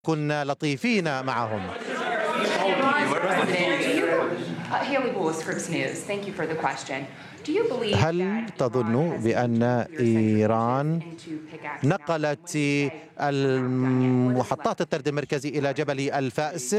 كنا لطيفين معهم. هل تظن بأن إيران نقلت محطات الطرد المركزي إلى جبل الفأس؟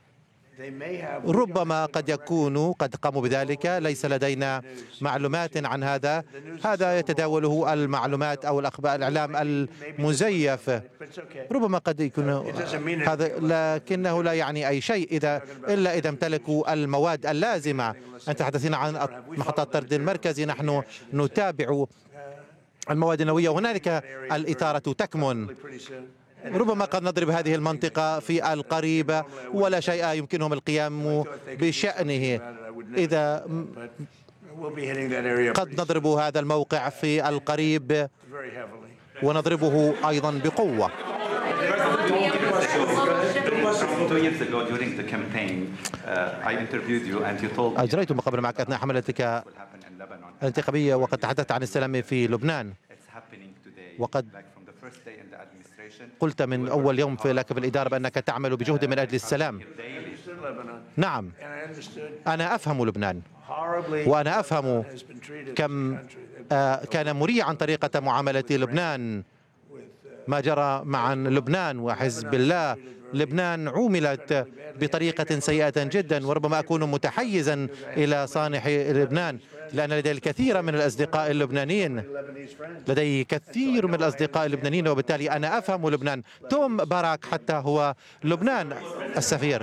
ربما قد يكونوا قد قاموا بذلك، ليس لدينا معلومات عن هذا. هذا يتداوله المعلومات أو الأخبار الإعلام المزيف. ربما قد يكون هذا، لكنه لا يعني أي شيء إلا إذا امتلكوا المواد اللازمة. أنت تحدثين عن محطات الطرد المركزي، نحن نتابع المواد النووية وهنالك الإثارة تكمن. ربما قد نضرب هذه المنطقة في القريب ولا شيء يمكنهم القيام بشأنه. إذا قد نضرب هذا الموقع في القريب ونضربه أيضا بقوة. أجريت مقابلة معك أثناء حملتك الانتخابية وقد تحدثت عن السلام في لبنان، وقد قلت من أول يوم لك في الإدارة بأنك تعمل بجهد من أجل السلام. نعم، أنا أفهم لبنان، وأنا أفهم كم كان مريعا طريقة معاملة لبنان، ما جرى مع لبنان وحزب الله. لبنان عوملت بطريقة سيئة جدا، وربما أكون متحيزا إلى صانع لبنان لأن لدي الكثير من الأصدقاء اللبنانيين، لدي كثير من الأصدقاء اللبنانيين، وبالتالي أنا أفهم لبنان. توم باراك حتى هو لبنان السفير.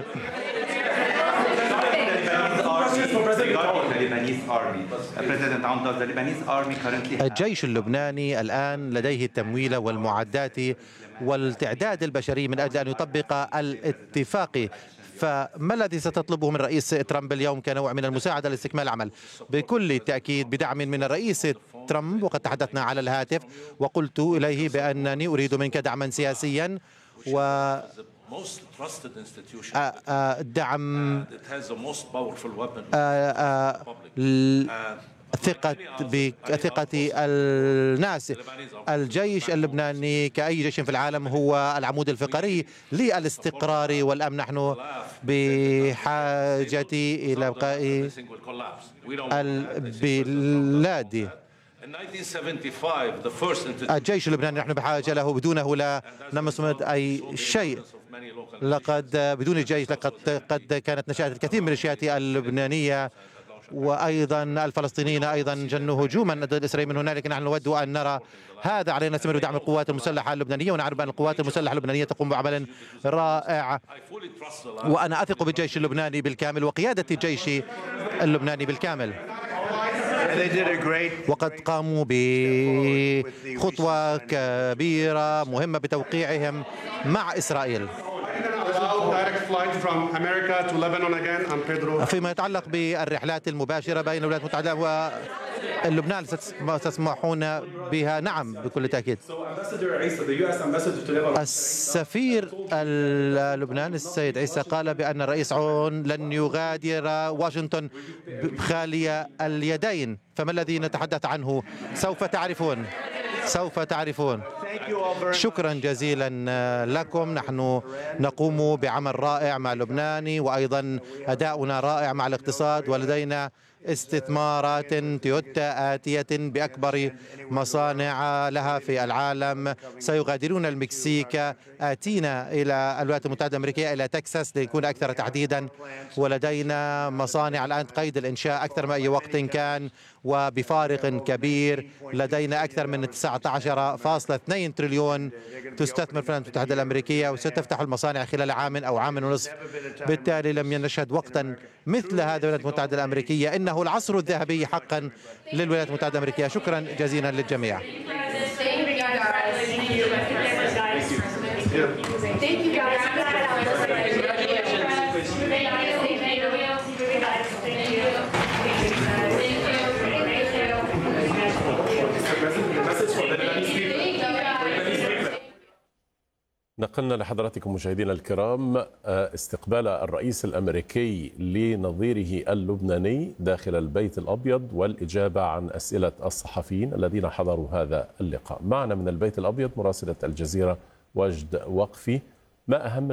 الجيش اللبناني الآن لديه التمويل والمعدات والتعداد البشري من أجل أن يطبق الاتفاق. فما الذي ستطلبه من الرئيس ترامب اليوم كنوع من المساعدة لاستكمال العمل؟ بكل تأكيد بدعم من الرئيس ترامب، وقد تحدثنا على الهاتف وقلت إليه بأنني أريد منك دعما سياسيا دعم ثقة الناس. الجيش اللبناني كأي جيش في العالم هو العمود الفقري للاستقرار والأمن. نحن بحاجة إلى بقاء البلاد. الجيش اللبناني نحن بحاجة له، بدونه لا نمصمد أي شيء. بدون الجيش قد كانت نشأت الكثير من الميليشيات اللبنانية، وأيضا الفلسطينيين أيضا جنوا هجوما ضد الإسرائيلي من هنالك. نحن نود أن نرى هذا. علينا نستمر بدعم القوات المسلحة اللبنانية، ونعرف أن القوات المسلحة اللبنانية تقوم بعمل رائع، وأنا أثق بالجيش اللبناني بالكامل وقيادة الجيش اللبناني بالكامل. وقد قاموا بخطوة كبيرة مهمة بتوقيعهم مع إسرائيل. فيما يتعلق بالرحلات المباشرة بين الولايات المتحدة ولبنان ستسمحون بها؟ نعم بكل تأكيد. السفير اللبناني السيد عيسى قال بأن الرئيس عون لن يغادر واشنطن خالي اليدين. فما الذي نتحدث عنه؟ سوف تعرفون. شكرا جزيلا لكم. نحن نقوم بعمل رائع مع لبنان، وأيضا أداؤنا رائع مع الاقتصاد، ولدينا استثمارات تويوتا آتية بأكبر مصانع لها في العالم. سيغادرون المكسيك آتينا إلى الولايات المتحدة الأمريكية، إلى تكساس ليكون أكثر تحديدا. ولدينا مصانع الآن قيد الإنشاء أكثر من أي وقت كان وبفارق كبير. لدينا أكثر من 19.2 تريليون تستثمر في الولايات المتحدة الأمريكية، وستفتح المصانع خلال عام أو عام ونصف. بالتالي لم نشهد وقتا مثل هذا الولايات المتحدة الأمريكية. إنه العصر الذهبي حقا للولايات المتحدة الأمريكية. شكرا جزيلا للجميع. نقلنا لحضراتكم مشاهدينا الكرام استقبال الرئيس الأمريكي لنظيره اللبناني داخل البيت الأبيض والإجابة عن أسئلة الصحفيين الذين حضروا هذا اللقاء. معنا من البيت الأبيض مراسلة الجزيرة وجد وقفي. ما أهم